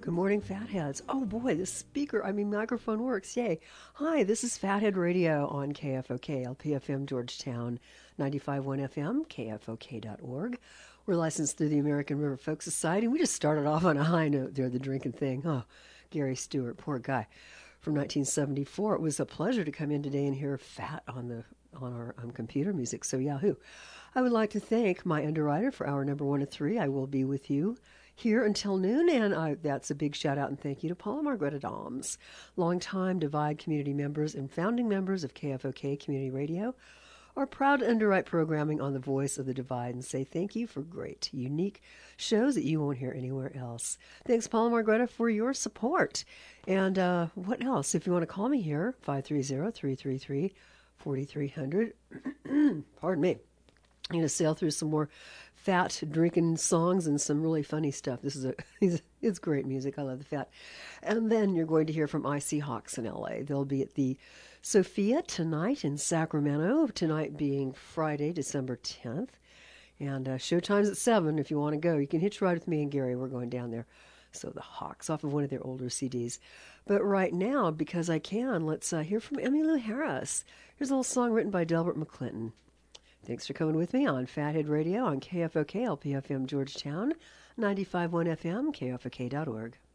Good morning, Fatheads. Oh boy, this microphone works. Yay. Hi, this is Fathead Radio on KFOK, LPFM Georgetown, 95.1 FM, KFOK.org. We're licensed through the American River Folk Society. We just started off on a high note there, the drinking thing. Oh, Gary Stewart, poor guy. From 1974. It was a pleasure to come in today and hear Fat on our computer music. So Yahoo! I would like to thank my underwriter for hour number 1 to 3. I will be with you here until noon, and that's a big shout out and thank you to Paula Margaret Adams, longtime Divide community members and founding members of KFOK Community Radio. Are proud to underwrite programming on the Voice of the Divide and say thank you for great, unique shows that you won't hear anywhere else. Thanks, Paula Margretta, for your support. And what else? If you want to call me here, 530-333-4300. Pardon me. I'm going to sail through some more Fat drinking songs and some really funny stuff. It's great music. I love the Fat. And then you're going to hear from Icy Hawks in LA. They'll be at the Sophia tonight in Sacramento, tonight being Friday, December 10th. And showtime's at 7 if you want to go. You can hitch ride with me and Gary. We're going down there. So the Hawks, off of one of their older CDs. But right now, because I can, let's hear from Emmylou Harris. Here's a little song written by Delbert McClinton. Thanks for coming with me on Fathead Radio on KFOK, LPFM Georgetown, 95.1 FM, KFOK.org.